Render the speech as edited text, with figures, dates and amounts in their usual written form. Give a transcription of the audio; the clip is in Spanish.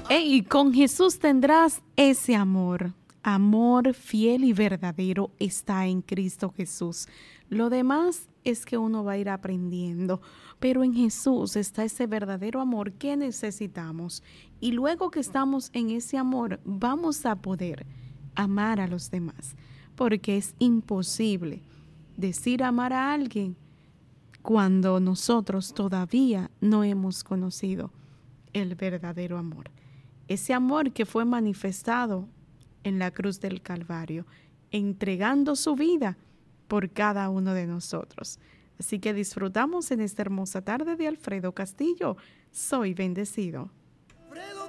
Y con Jesús tendrás ese amor. Amor fiel y verdadero está en Cristo Jesús. Lo demás es que uno va a ir aprendiendo, pero en Jesús está ese verdadero amor que necesitamos. Y luego que estamos en ese amor, vamos a poder amar a los demás, porque es imposible decir amar a alguien cuando nosotros todavía no hemos conocido el verdadero amor. Ese amor que fue manifestado en la cruz del Calvario, entregando su vida por cada uno de nosotros. Así que disfrutamos en esta hermosa tarde de Alfredo Castillo. Soy bendecido.